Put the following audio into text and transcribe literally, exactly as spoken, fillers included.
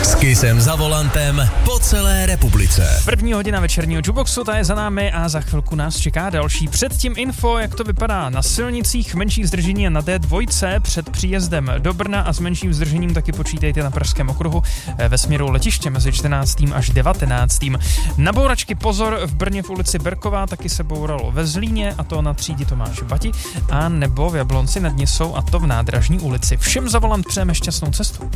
S Kissem za volantem po celé republice. První hodina večerního Juboxu, ta je za námi a za chvilku nás čeká další. Předtím info, jak to vypadá na silnicích, menší zdržení na D dva před příjezdem do Brna a s menším zdržením taky počítejte na Pražském okruhu ve směru letiště mezi čtrnáctým až devatenáctým Na bouračky pozor, v Brně v ulici Berková taky se bouralo ve Zlíně, a to na třídě Tomáše Bati, a nebo v Jablonci nad Nisou, a to v Nádražní ulici. Všem za volant přejeme šťastnou cestu.